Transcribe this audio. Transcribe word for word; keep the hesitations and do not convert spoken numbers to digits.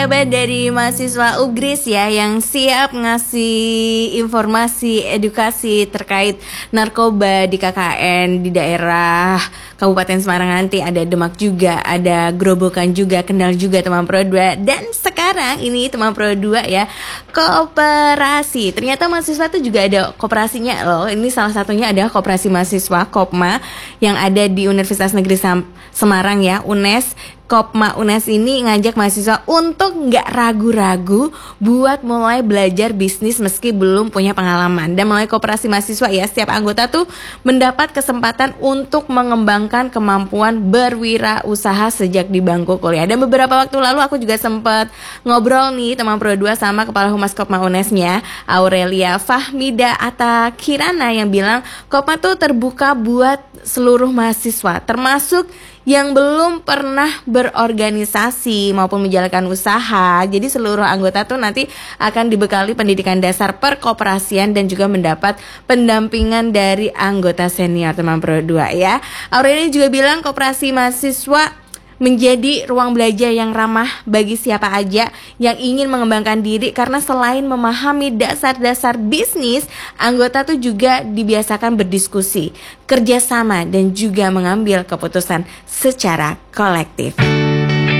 Kabar dari mahasiswa U G R I S ya yang siap ngasih informasi edukasi terkait narkoba di K K N di daerah Kabupaten Semarang. Nanti ada Demak juga, ada Grobogan juga, Kendal juga teman Pro dua. Dan sekarang ini teman Pro dua ya, koperasi. Ternyata mahasiswa itu juga ada koperasinya loh. Ini salah satunya adalah Koperasi Mahasiswa Kopma yang ada di Universitas Negeri Sam- Semarang ya, U N E S. Kopma U N E S ini ngajak mahasiswa untuk nggak ragu-ragu buat mulai belajar bisnis meski belum punya pengalaman. Dan melalui koperasi mahasiswa ya, setiap anggota tuh mendapat kesempatan untuk mengembangkan kemampuan berwirausaha sejak di bangku kuliah. Dan beberapa waktu lalu aku juga sempat ngobrol nih teman Pro dua sama Kepala Humas Kopma U N E S-nya, Aurelia Fahmida Atta Kirana, yang bilang Kopma tuh terbuka buat seluruh mahasiswa, termasuk yang belum pernah berorganisasi maupun menjalankan usaha. Jadi seluruh anggota tuh nanti akan dibekali pendidikan dasar perkoperasian dan juga mendapat pendampingan dari anggota senior teman Pro dua ya. Aurelia juga bilang koperasi mahasiswa menjadi ruang belajar yang ramah bagi siapa aja yang ingin mengembangkan diri, karena selain memahami dasar-dasar bisnis, anggota tuh juga dibiasakan berdiskusi, kerjasama, dan juga mengambil keputusan secara kolektif.